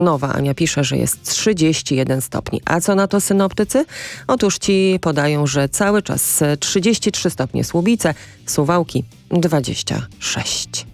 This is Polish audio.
Nowa Ania pisze, że jest 31 stopni. A co na to synoptycy? Otóż ci podają, że cały czas 33 stopnie Słubice, Suwałki 26.